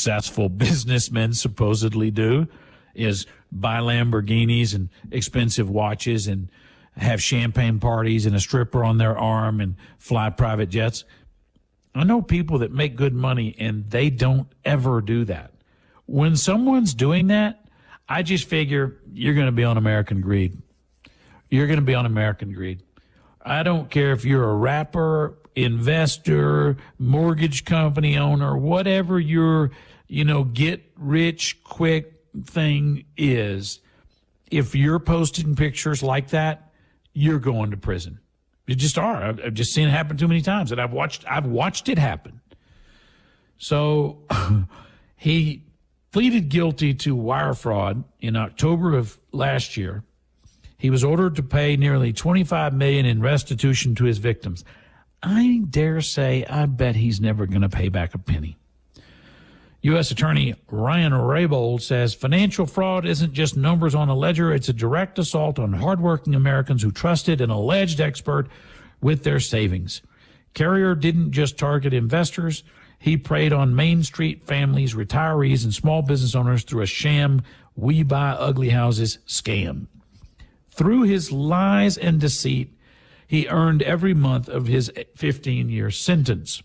successful businessmen supposedly do, is buy Lamborghinis and expensive watches and have champagne parties and a stripper on their arm and fly private jets. I know people that make good money and they don't ever do that. When someone's doing that, I just figure you're going to be on American Greed. You're going to be on American Greed. I don't care if you're a rapper, investor, mortgage company owner, whatever your, get rich quick thing is. If you're posting pictures like that, you're going to prison. You just are. I've just seen it happen too many times, and I've watched it happen. So he pleaded guilty to wire fraud in October of last year. He was ordered to pay nearly $25 million in restitution to his victims. I dare say, I bet he's never going to pay back a penny. U.S. Attorney Ryan Raybould says financial fraud isn't just numbers on a ledger. It's a direct assault on hardworking Americans who trusted an alleged expert with their savings. Carrier didn't just target investors. He preyed on Main Street families, retirees, and small business owners through a sham We Buy Ugly Houses scam. Through his lies and deceit, he earned every month of his 15-year sentence.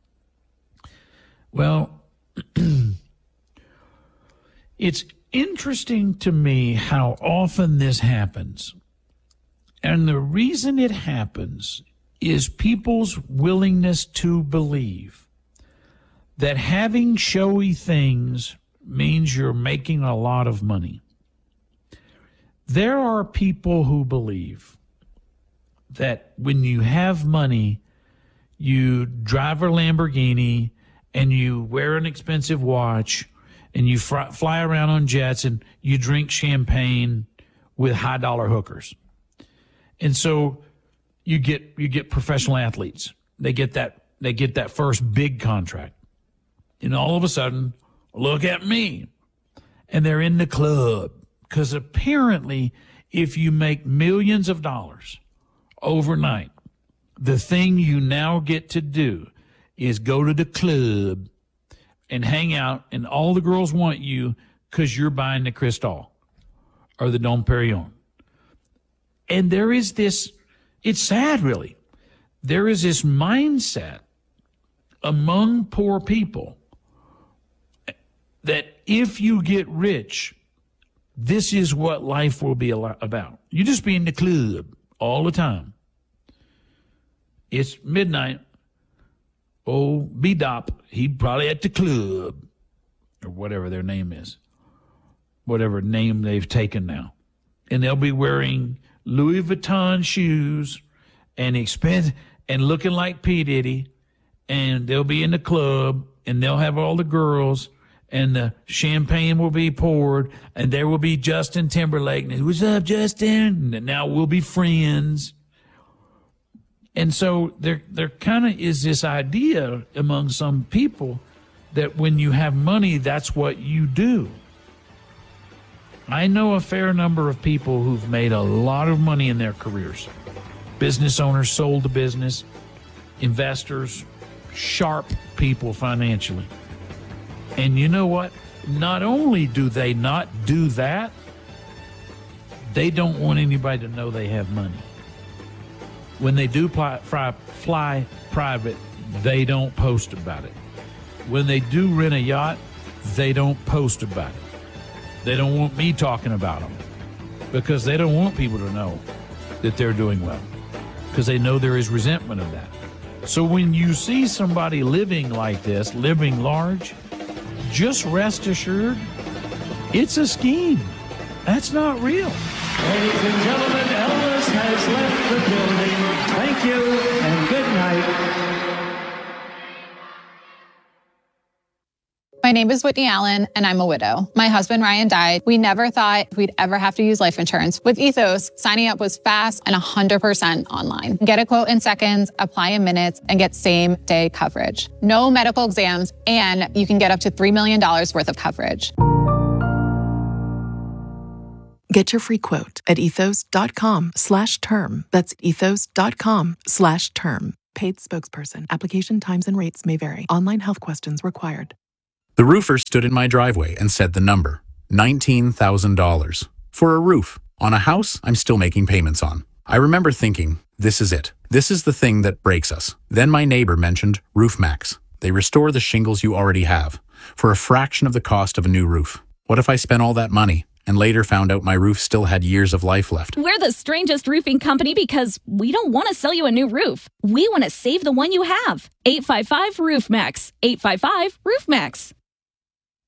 Well, it's interesting to me how often this happens. And the reason it happens is people's willingness to believe that having showy things means you're making a lot of money. There are people who believe that when you have money, you drive a Lamborghini and you wear an expensive watch and you fly around on jets and you drink champagne with high-dollar hookers. And so you get professional athletes. They get that first big contract. And all of a sudden, look at me. And they're in the club. Because apparently, if you make millions of dollars overnight, the thing you now get to do is go to the club and hang out, and all the girls want you because you're buying the Cristal or the Dom Perignon. And there is this, it's sad really, there is this mindset among poor people that if you get rich, this is what life will be about. You just be in the club all the time. It's midnight. Oh, B-Dop, he probably at the club, or whatever their name is, whatever name they've taken now. And they'll be wearing Louis Vuitton shoes and looking like P. Diddy, and they'll be in the club, and they'll have all the girls, and the champagne will be poured, and there will be Justin Timberlake. And what's up, Justin? And now we'll be friends. And so there kind of is this idea among some people that when you have money, that's what you do. I know a fair number of people who've made a lot of money in their careers. Business owners, sold the business, investors, sharp people financially. And you know what? Not only do they not do that, they don't want anybody to know they have money. When they do fly private, they don't post about it. When they do rent a yacht, they don't post about it. They don't want me talking about them because they don't want people to know that they're doing well because they know there is resentment of that. So when you see somebody living like this, living large, just rest assured, it's a scheme. That's not real. Ladies and gentlemen, Elvis has left the building. Thank you and good night. My name is Whitney Allen, and I'm a widow. My husband, Ryan, died. We never thought we'd ever have to use life insurance. With Ethos, signing up was fast and 100% online. Get a quote in seconds, apply in minutes, and get same-day coverage. No medical exams, and you can get up to $3 million worth of coverage. Get your free quote at ethos.com/term. That's ethos.com/term. Paid spokesperson. Application times and rates may vary. Online health questions required. The roofer stood in my driveway and said the number, $19,000. For a roof on a house I'm still making payments on. I remember thinking, this is it. This is the thing that breaks us. Then my neighbor mentioned RoofMax. They restore the shingles you already have for a fraction of the cost of a new roof. What if I spent all that money and later found out my roof still had years of life left? We're the strangest roofing company because we don't want to sell you a new roof. We want to save the one you have. 855-ROOFMAX. 855-ROOFMAX.